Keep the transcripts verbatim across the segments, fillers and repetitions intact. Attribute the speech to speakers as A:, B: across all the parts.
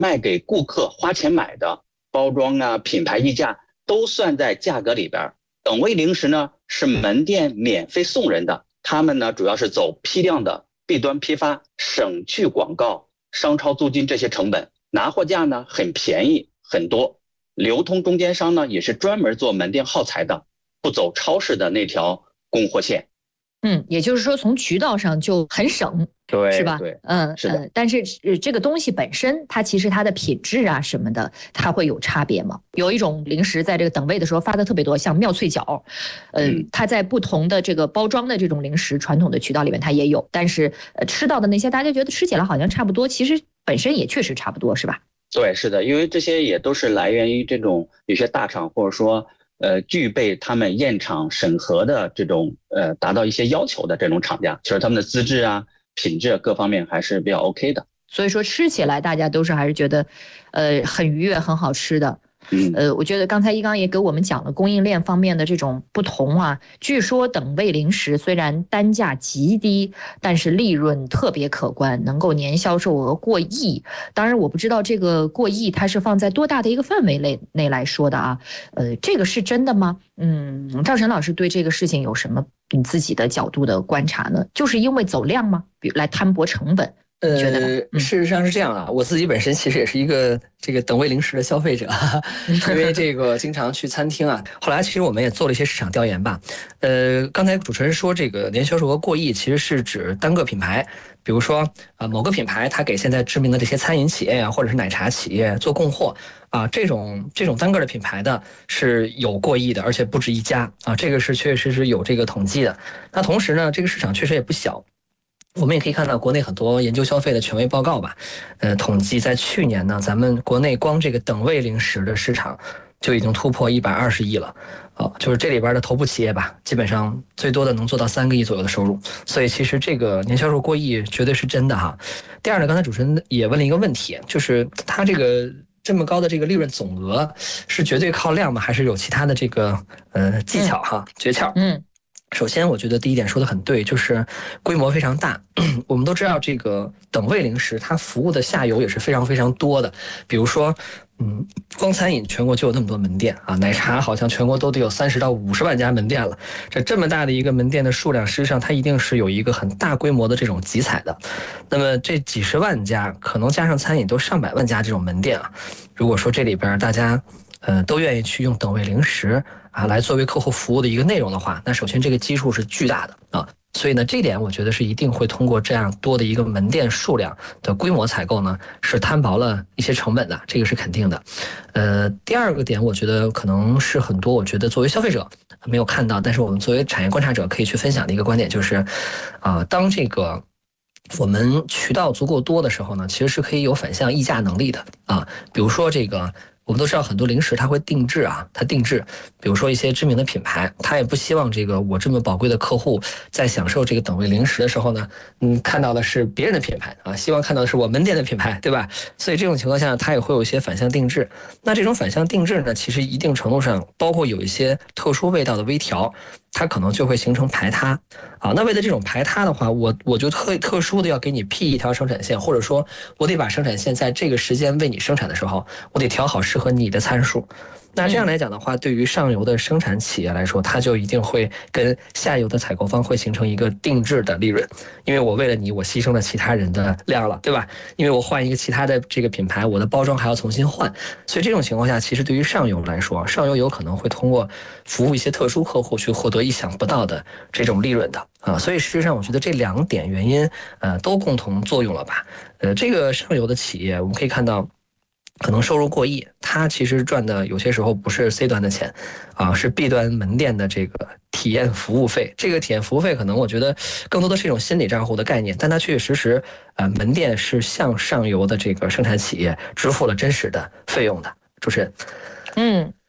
A: 卖给顾客花钱买的包装啊、品牌溢价都算在价格里边。等位零食呢是门店免费送人的，他们呢主要是走批量的 B 端批发，省去广告、商超租金这些成本，拿货价呢很便宜很多。流通中间商呢也是专门做门店耗材的，不走超市的那条供货线。
B: 嗯，也就是说从渠道上就很省，
A: 对，
B: 是吧？
A: 对，
B: 嗯，
A: 是的。
B: 嗯，但是这个东西本身，它其实它的品质啊什么的，它会有差别吗？有一种零食在这个等位的时候发的特别多，像妙脆角，呃，
A: 嗯，
B: 它在不同的这个包装的这种零食传统的渠道里面它也有，但是呃吃到的那些大家觉得吃起来好像差不多，其实本身也确实差不多，是吧？
A: 对，是的，因为这些也都是来源于这种有些大厂或者说呃具备他们验厂审核的这种呃达到一些要求的这种厂家，其实他们的资质啊、品质各方面还是比较 OK 的。
B: 所以说吃起来大家都是还是觉得，呃，很愉悦、很好吃的。
A: 嗯，
B: 呃，我觉得刚才一刚也给我们讲了供应链方面的这种不同啊。据说等位零食虽然单价极低，但是利润特别可观，能够年销售额过亿。当然，我不知道这个过亿它是放在多大的一个范围内内来说的啊。呃，这个是真的吗？嗯，赵晨老师对这个事情有什么你自己的角度的观察呢？就是因为走量吗？比如来摊薄成本？
C: 呃，事实上是这样啊，我自己本身其实也是一个这个等位零食的消费者，因为这个经常去餐厅啊。后来其实我们也做了一些市场调研吧。呃，刚才主持人说这个年销售额过亿，其实是指单个品牌，比如说啊某个品牌它给现在知名的这些餐饮企业啊，或者是奶茶企业做供货啊，这种这种单个的品牌的是有过亿的，而且不止一家啊，这个是确确实实有这个统计的。那同时呢，这个市场确实也不小。我们也可以看到国内很多研究消费的权威报告吧，呃，统计在去年呢，咱们国内光这个等位零食的市场就已经突破一百二十亿了，哦，就是这里边的头部企业吧，基本上最多的能做到三个亿左右的收入，所以其实这个年销售过亿绝对是真的哈。第二呢，刚才主持人也问了一个问题，就是它这个这么高的这个利润总额是绝对靠量吗？还是有其他的这个呃技巧哈、嗯、诀窍？
B: 嗯。
C: 首先，我觉得第一点说的很对，就是规模非常大。我们都知道，这个等位零食它服务的下游也是非常非常多的。比如说，嗯，光餐饮全国就有那么多门店啊，奶茶好像全国都得有三十到五十万家门店了。这这么大的一个门店的数量，实际上它一定是有一个很大规模的这种集采的。那么这几十万家，可能加上餐饮都上百万家这种门店啊。如果说这里边大家，呃，都愿意去用等位零食啊来作为客户服务的一个内容的话，那首先这个基数是巨大的啊，所以呢，这点我觉得是一定会通过这样多的一个门店数量的规模采购呢，是摊薄了一些成本的，这个是肯定的。呃，第二个点，我觉得可能是很多，我觉得作为消费者没有看到，但是我们作为产业观察者可以去分享的一个观点就是，啊、呃，当这个我们渠道足够多的时候呢，其实是可以有反向议价能力的啊，比如说这个。我们都知道很多零食它会定制啊，它定制，比如说一些知名的品牌，它也不希望这个我这么宝贵的客户在享受这个等位零食的时候呢，嗯，看到的是别人的品牌啊，希望看到的是我门店的品牌，对吧？所以这种情况下，它也会有一些反向定制。那这种反向定制呢，其实一定程度上包括有一些特殊味道的微调。它可能就会形成排他啊，那为了这种排他的话，我我就特特殊的要给你辟一条生产线，或者说我得把生产线在这个时间为你生产的时候，我得调好适合你的参数。那这样来讲的话，对于上游的生产企业来说，它就一定会跟下游的采购方会形成一个定制的利润，因为我为了你，我牺牲了其他人的量了，对吧？因为我换一个其他的这个品牌，我的包装还要重新换，所以这种情况下，其实对于上游来说，上游有可能会通过服务一些特殊客户去获得意想不到的这种利润的啊。所以实际上，我觉得这两点原因，呃，都共同作用了吧？呃，这个上游的企业，我们可以看到。可能收入过亿，它其实赚的有些时候不是 C 端的钱，啊，是 B 端门店的这个体验服务费。这个体验服务费可能我觉得更多的是一种心理账户的概念，但它确确实实，呃，门店是向上游的这个生产企业支付了真实的费用的。主持人，
B: 嗯。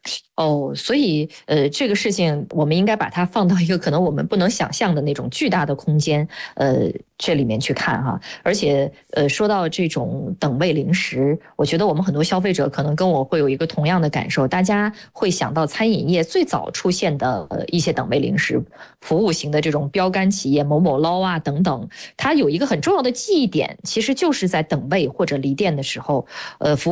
B: 哦，所以呃，这个事情我们应该把它放到一个可能我们不能想象的那种巨大的空间，呃，这里面去看哈。而且呃，说到这种等位零食，我觉得我们很多消费者可能跟我会有一个同样的感受，大家会想到餐饮业最早出现的呃一些等位零食，服务型的这种标杆企业某某捞啊等等，它有一个很重要的记忆点，其实就是在等位或者离店的时候，呃，服务